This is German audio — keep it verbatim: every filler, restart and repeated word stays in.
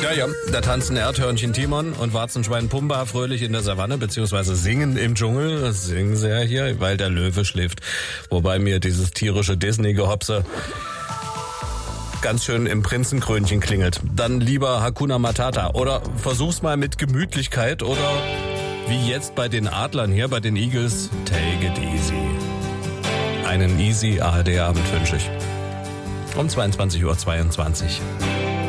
Ja, ja, da tanzen Erdhörnchen Timon und Warzenschwein Pumba fröhlich in der Savanne, beziehungsweise singen im Dschungel. Das singen sie ja hier, weil der Löwe schläft. Wobei mir dieses tierische Disney-Gehopse ganz schön im Prinzenkrönchen klingelt. Dann lieber Hakuna Matata. Oder versuch's mal mit Gemütlichkeit oder wie jetzt bei den Adlern hier, bei den Eagles, take it easy. Einen easy A R D-Abend wünsche ich. Um zweiundzwanzig Uhr zweiundzwanzig.